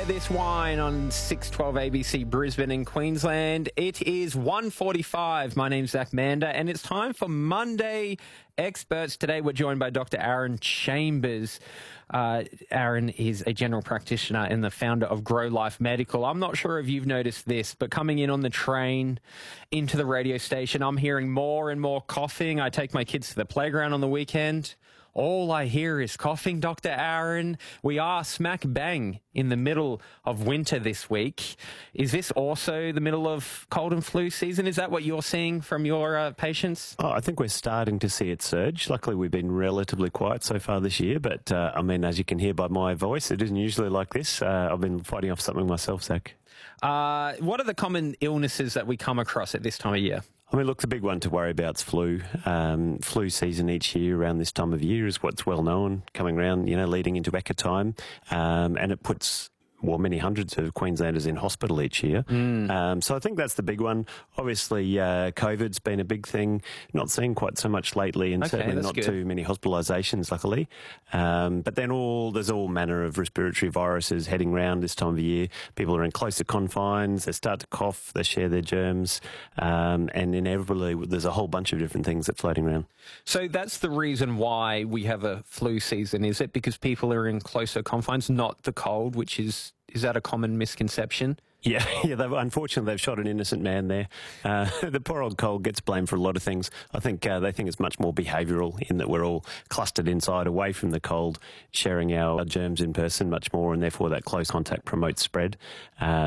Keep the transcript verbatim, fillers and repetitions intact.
Share This Wine on six twelve A B C Brisbane in Queensland. It is one forty-five. My name's Zach Mander, and it's time for Monday Experts. Today we're joined by Doctor Aaron Chambers. Uh, Aaron is a general practitioner and the founder of Grow Life Medical. I'm not sure if you've noticed this, but coming in on the train into the radio station, I'm hearing more and more coughing. I take my kids to the playground on the weekend. All I hear is coughing, Doctor Aaron. We are smack bang in the middle of winter this week. Is this also the middle of cold and flu season? Is that what you're seeing from your uh, patients? Oh, I think we're starting to see it surge. Luckily, we've been relatively quiet so far this year, but uh, I mean, as you can hear by my voice, it isn't usually like this. Uh, I've been fighting off something myself, Zach. Uh, what are the common illnesses that we come across at this time of year? I mean, look, the big one to worry about is flu. Um, flu season each year around this time of year is what's well known, coming around, you know, leading into Eka time. Um, and it puts, well, many hundreds of Queenslanders in hospital each year. Mm. Um, so I think that's the big one. Obviously, uh, COVID's been a big thing. Not seeing quite so much lately, and okay, certainly not good. too many hospitalisations, luckily. Um, but then all there's all manner of respiratory viruses heading around this time of year. People are in closer confines. They start to cough. They share their germs. Um, and inevitably, there's a whole bunch of different things that are floating around. So that's the reason why we have a flu season, is it? Because people are in closer confines, not the cold, which is... Is that a common misconception? Yeah, yeah. They've, unfortunately, they've shot an innocent man there. Uh, the poor old cold gets blamed for a lot of things. I think uh, they think it's much more behavioural in that we're all clustered inside, away from the cold, sharing our germs in person much more, and therefore that close contact promotes spread. Uh,